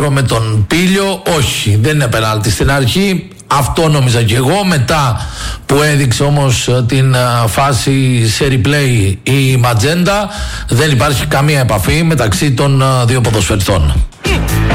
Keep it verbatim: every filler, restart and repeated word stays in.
με τον Πήλιο, όχι, δεν είναι πενάλτη στην αρχή. Αυτό νόμιζα και εγώ. Μετά που έδειξε όμως την φάση σε replay η Ματζέντα, δεν υπάρχει καμία επαφή μεταξύ των δύο ποδοσφαιριστών.